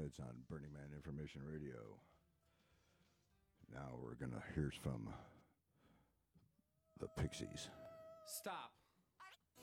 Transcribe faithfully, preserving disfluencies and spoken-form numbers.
Woods on Burning Man Information Radio. Now we're going to hear from the Pixies. Stop.